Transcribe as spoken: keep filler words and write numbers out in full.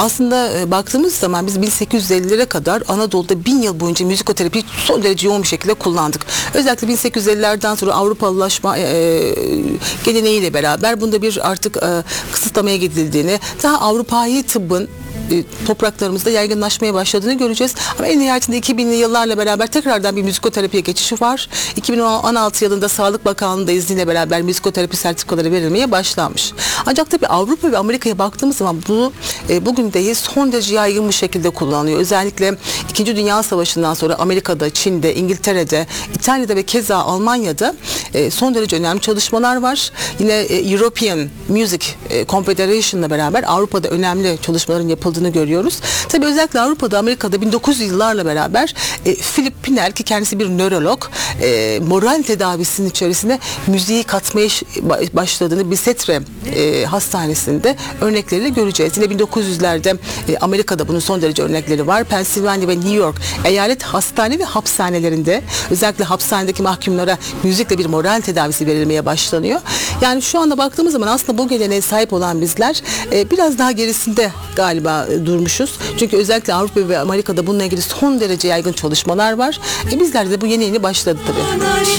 aslında e, baktığımız zaman biz bin sekiz yüz ellilere kadar Anadolu'da bin yıl boyunca müzikoterapiyi son derece yoğun bir şekilde kullandık. Özellikle bin sekiz yüz ellilerden sonra Avrupalılaşma e, geleneğiyle beraber bunda bir artık e, kısıtlamaya gidildiğini, daha Avrupa'yı tıbbın topraklarımızda yaygınlaşmaya başladığını göreceğiz. Ama en nihayetinde iki binli yıllarla beraber tekrardan bir müzikoterapiye geçişi var. iki bin on altı yılında Sağlık Bakanlığı da izniyle beraber müzikoterapi sertifikaları verilmeye başlanmış. Ancak tabii Avrupa ve Amerika'ya baktığımız zaman bu e, bugün değil son derece yaygın bir şekilde kullanılıyor. Özellikle İkinci Dünya Savaşı'ndan sonra Amerika'da, Çin'de, İngiltere'de, İtalya'da ve keza Almanya'da e, son derece önemli çalışmalar var. Yine e, European Music Confederation'la beraber Avrupa'da önemli çalışmaların yapıldığını görüyoruz. Tabii özellikle Avrupa'da, Amerika'da bin dokuz yüz yıllarla beraber e, Philip Pinel, ki kendisi bir nörolog, e, moral tedavisinin içerisine müziği katmaya başladığını Bisetre e, hastanesinde örnekleriyle göreceğiz. Yine bin dokuz yüzlerde e, Amerika'da bunun son derece örnekleri var. Pennsylvania ve New York eyalet hastane ve hapishanelerinde özellikle hapishanedeki mahkumlara müzikle bir moral tedavisi verilmeye başlanıyor. Yani şu anda baktığımız zaman aslında bu geleneğe sahip olan bizler e, biraz daha gerisinde galiba e, durmuşuz. Çünkü özellikle Avrupa ve Amerika'da bununla ilgili son derece yaygın çalışmalar var. E, bizler de bu yeni yeni başladı tabii.